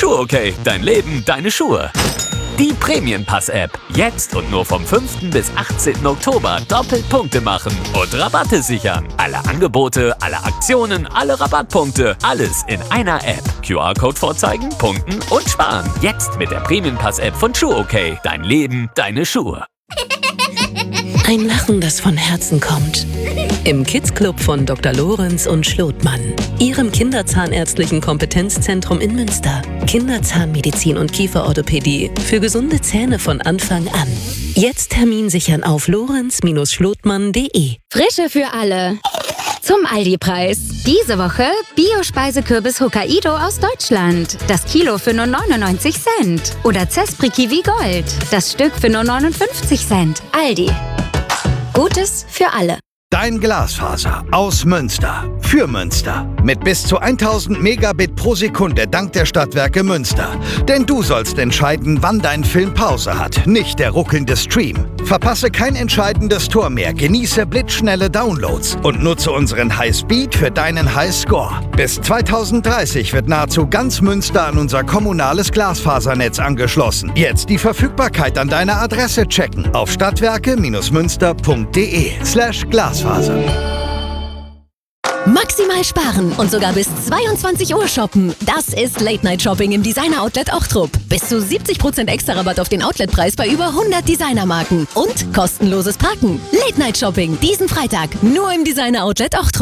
Schuhe-Okay, dein Leben, deine Schuhe. Die Prämienpass-App. Jetzt und nur vom 5. bis 18. Oktober doppelt Punkte machen und Rabatte sichern. Alle Angebote, alle Aktionen, alle Rabattpunkte, alles in einer App. QR-Code vorzeigen, punkten und sparen. Jetzt mit der Prämienpass-App von Schuhe-Okay. Dein Leben, deine Schuhe. Ein Lachen, das von Herzen kommt. Im Kids-Club von Dr. Lorenz und Schlotmann. Ihrem kinderzahnärztlichen Kompetenzzentrum in Münster. Kinderzahnmedizin und Kieferorthopädie für gesunde Zähne von Anfang an. Jetzt Termin sichern auf lorenz-schlotmann.de. Frische für alle. Zum Aldi-Preis. Diese Woche Bio-Speisekürbis Hokkaido aus Deutschland. Das Kilo für nur 99 Cent. Oder Zespri Kiwi Gold. Das Stück für nur 59 Cent. Aldi. Gutes für alle. Dein Glasfaser aus Münster. Für Münster. Mit bis zu 1000 Megabit pro Sekunde dank der Stadtwerke Münster. Denn du sollst entscheiden, wann dein Film Pause hat, nicht der ruckelnde Stream. Verpasse kein entscheidendes Tor mehr, genieße blitzschnelle Downloads und nutze unseren Highspeed für deinen Highscore. Bis 2030 wird nahezu ganz Münster an unser kommunales Glasfasernetz angeschlossen. Jetzt die Verfügbarkeit an deiner Adresse checken auf stadtwerke-münster.de/Glasfaser. Maximal sparen und sogar bis 22 Uhr shoppen. Das ist Late-Night-Shopping im Designer-Outlet Ochtrup. Bis zu 70% extra Rabatt auf den Outletpreis bei über 100 Designermarken. Und kostenloses Parken. Late-Night-Shopping diesen Freitag nur im Designer-Outlet Ochtrup.